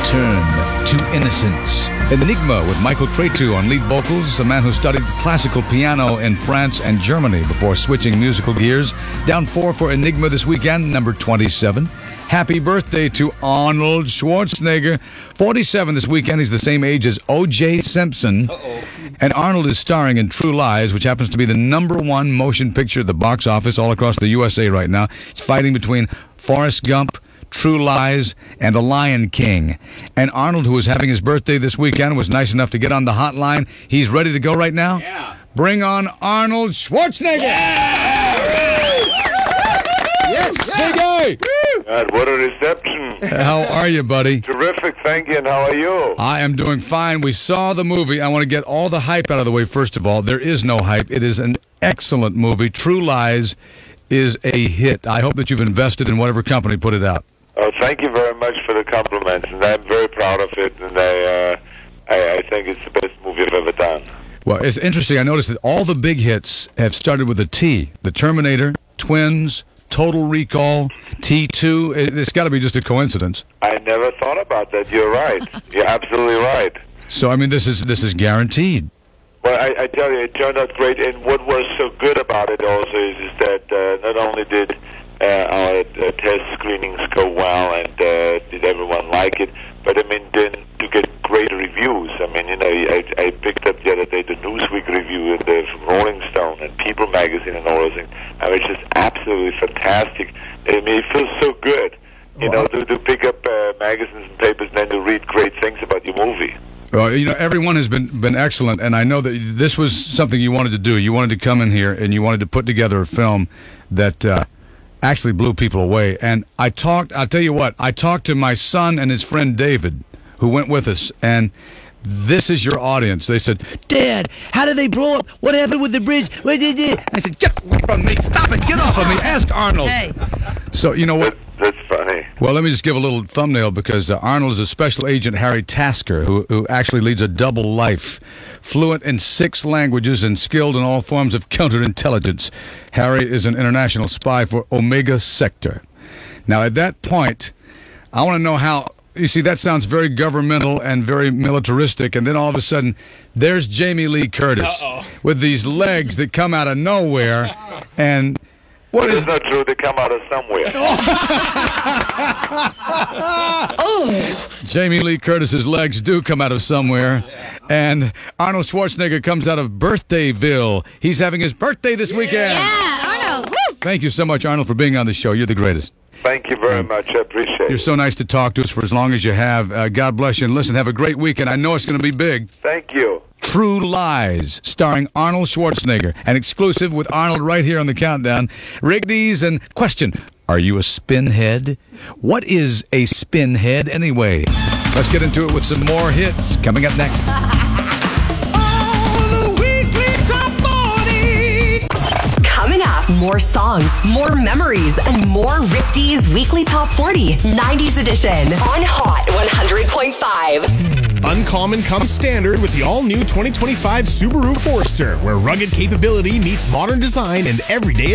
Return to Innocence. Enigma with Michael Cretu on lead vocals, a man who studied classical piano in France and Germany before switching musical gears. Down 4 for Enigma this weekend, number 27. Happy birthday to Arnold Schwarzenegger. 47 this weekend. He's the same age as O.J. Simpson. And Arnold is starring in True Lies, which happens to be the number 1 motion picture at the box office all across the USA right now. It's fighting between Forrest Gump, True Lies, and The Lion King. And Arnold, who was having his birthday this weekend, was nice enough to get on the hotline. He's ready to go right now? Yeah. Bring on Arnold Schwarzenegger! Yes, Big A! God, what a reception. How are you, buddy? Terrific, thank you, and how are you? I am doing fine. We saw the movie. I want to get all the hype out of the way, first of all. There is no hype. It is an excellent movie. True Lies is a hit. I hope that you've invested in whatever company put it out. Oh, thank you very much for the compliments, and I'm very proud of it, and I think it's the best movie I've ever done. Well, it's interesting. I noticed that all the big hits have started with a T. The Terminator, Twins, Total Recall, T2. It's got to be just a coincidence. I never thought about that. You're right. You're absolutely right. So, I mean, this is guaranteed. Well, I tell you, it turned out great, and what was so good about it also is that not only did our test screenings go well and did everyone like it, but I mean, then to get great reviews. I mean, you know, I picked up the other day the Newsweek review from Rolling Stone and People magazine and all those things. I mean, it's just absolutely fantastic. I mean, it feels so good, you know, to pick up magazines and papers and then to read great things about your movie. Well, you know, everyone has been excellent, and I know that this was something you wanted to do. You wanted to come in here, and you wanted to put together a film that actually blew people away. And I'll tell you what, I talked to my son and his friend David, who went with us, and this is your audience. They said, "Dad, how did they blow up? What happened with the bridge? What did they do?" I said, "Get away from me. Stop it. Get off of me. Ask Arnold." Hey. So, you know what? That's funny. Well, let me just give a little thumbnail because Arnold is a special agent, Harry Tasker, who actually leads a double life. Fluent in 6 languages and skilled in all forms of counterintelligence, Harry is an international spy for Omega Sector. Now, at that point, I want to know how... You see, that sounds very governmental and very militaristic, and then all of a sudden, there's Jamie Lee Curtis with these legs that come out of nowhere, and... What is not true? They come out of somewhere. Jamie Lee Curtis's legs do come out of somewhere, and Arnold Schwarzenegger comes out of Birthdayville. He's having his birthday this weekend. Yeah, Arnold. Woo! Thank you so much, Arnold, for being on the show. You're the greatest. Thank you very much. I appreciate it. You're so nice to talk to us for as long as you have. God bless you, and listen, have a great weekend. I know it's going to be big. Thank you. True Lies, starring Arnold Schwarzenegger. An exclusive with Arnold right here on the Countdown. Rigdies and question, are you a spinhead? What is a spinhead anyway? Let's get into it with some more hits coming up next. Coming up, more songs, more memories, and more Rick D's Weekly Top 40 90s edition on Hot 100.5. Uncommon comes standard with the all-new 2025 Subaru Forester, where rugged capability meets modern design and everyday